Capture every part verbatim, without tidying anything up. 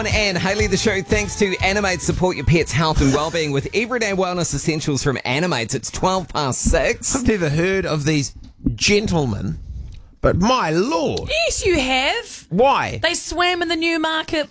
And Hayley, the show, thanks to Animates. Support your pet's health and well-being with everyday wellness essentials from Animates. It's twelve past six. I've never heard of these gentlemen, but my lord. Yes, you have. Why? They swam in the Newmarket.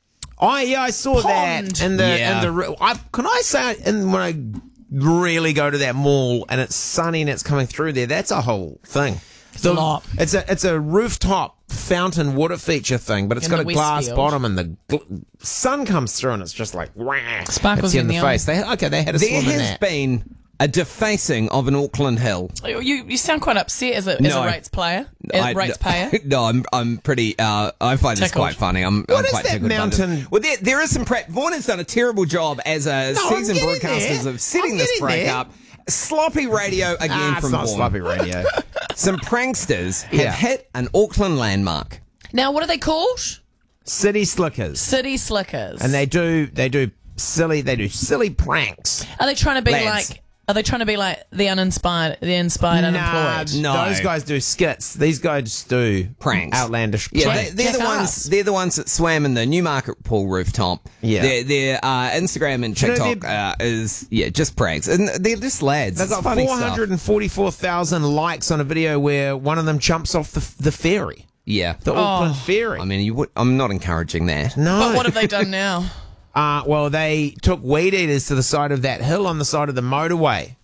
I yeah, I saw Pond. that in the Yeah. in the. I, can I say, and when I really go to that mall and it's sunny and it's coming through there, that's a whole thing. It's a lot. It's a it's a rooftop fountain water feature thing, but it's In got the a glass Westfield. bottom and the gl- sun comes through and it's just like wah, Sparkles hits you in in the, the eye. face. They okay, they had a There swim in has that. been a defacing of an Auckland hill. You you sound quite upset as a, as No. a rates player, as I- a rates no, payer. No, I'm I'm pretty. Uh, I find this Tickled. quite funny. I'm, What I'm is quite that tickled by this. mountain- Well, there, there is some prep. Vaughan has done a terrible job as a No, I'm seasoned getting broadcasters there. of setting I'm this getting break there. up. Sloppy radio again Ah, it's from not Vaughan. sloppy radio. Some pranksters have Yeah. hit an Auckland landmark. Now, what are they called? City slickers, City Slickers. and they do they do silly they do silly pranks. Are they trying to be Lads. like? Are they trying to be like the uninspired, the inspired unemployed? No. those guys do skits. These guys do Pranks. outlandish Yeah, pranks. they, they're the Jackass. ones. They're the ones that swam in the Newmarket pool rooftop. Yeah. their, their uh, Instagram and you know TikTok they're- uh, is yeah just pranks, and they're just lads. They've It's got funny four stuff. hundred forty-four thousand likes on a video where one of them jumps off the the ferry, Yeah, the Auckland ferry. I mean, you would, I'm not encouraging that. no. But what have they done now? Uh, well, they took weed eaters to the side of that hill on the side of the motorway.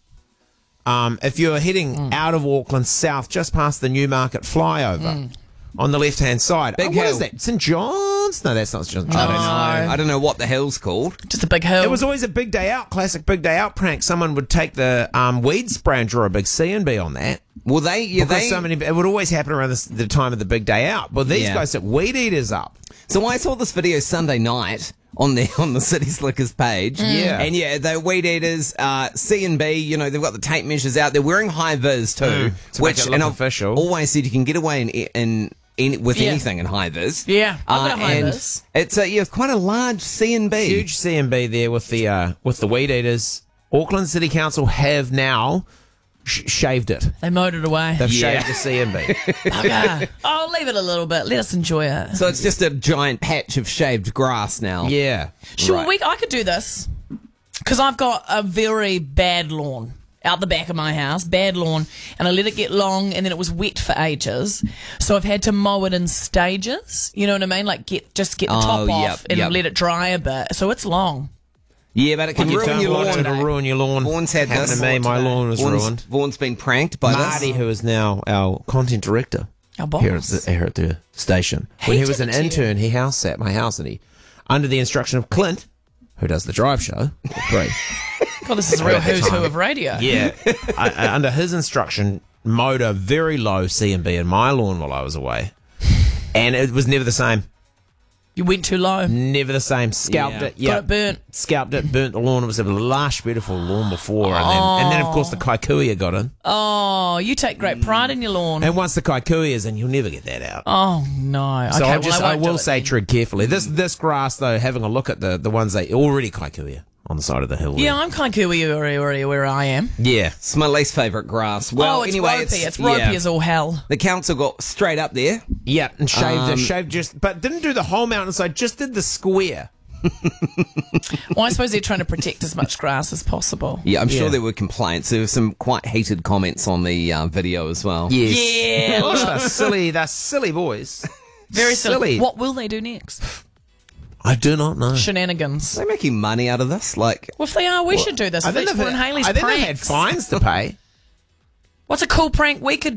Um, if you're heading Mm. out of Auckland south, just past the Newmarket flyover, on the left-hand side. Big oh, what hill. is that? Saint John's? No, that's not Saint John's. I don't No. know. I don't know what the hill's called. Just a big hill. It was always a big day out, classic big day out prank. Someone would take the um, weed spray and draw a big C and B on that. Well, they yeah Because they. so many, it would always happen around this, the time of the big day out. But these Yeah. guys set weed eaters up. So I saw this video Sunday night on the on the City Slickers page. Yeah. And yeah, the weed eaters, uh, C and B, you know, they've got the tape measures out. They're wearing high vis too, Mm, to which make it look and I've official. always said you can get away in in. In, with Yeah. anything in high vis. Yeah, I've got a high and vis. It's a, yeah, quite a large C and B. Huge C and B there with the uh, with the weed eaters. Auckland City Council have now sh- shaved it. They mowed it away. They've Yeah. shaved the C and B. Bugger. Oh, leave it a little bit. Let us enjoy it. So it's just a giant patch of shaved grass now. Yeah. Sure, Right. we, I could do this because I've got a very bad lawn out the back of my house, bad lawn, and I let it get long, and then it was wet for ages. So I've had to mow it in stages. You know what I mean? Like get just get the Oh, top yep, off and yep. let it dry a bit. So it's long. Yeah, but it can You ruin don't your want lawn. it to ruin your lawn. Vaughan's had Happened this. to me. My lawn was Vaughan's, ruined. Vaughan's been pranked by Marty, this. who is now our content director Our boss. here at the, here at the station, when he He was did an it to you. intern, he house sat at my house, and he, under the instruction of Clint, who does the drive show, for free. God, this is a real who's who of radio. Yeah. I, I, under his instruction, mowed a very low C and B in my lawn while I was away. And it was never the same. You went too low. Never the same. Scalped Yeah. it. Yeah. Got it burnt. Scalped it, burnt the lawn. It was a lush, beautiful lawn before. And then, and then of course, the kikuya got in. Oh, you take great pride in your lawn. And once the kikuya is in, you'll never get that out. Oh no. So okay, I well, just, I, I, won't do will it say then. tread carefully. This this grass, though, having a look at the, the ones they already kikuya on the side of the hill. Yeah, there. I'm kind of curious where, where I am. Yeah. It's my least favourite grass. Well, oh, it's anyway, ropey. It's, ropey yeah. as all hell. The council got straight up there. Yeah, and shaved Um, it, shaved just, but didn't do the whole mountainside, just did the square. Well, I suppose they're trying to protect as much grass as possible. Yeah, I'm sure Yeah. there were complaints. There were some quite heated comments on the uh, video as well. Yes. Yeah, Gosh, they're silly, they're silly boys. very silly. silly. What will they do next? I do not know. Shenanigans. Are they making money out of this? Like, Well, if they are, we should do this. I think It's they've Vaughan had, Haley's I think they've had pranks. fines to pay. What's a cool prank we could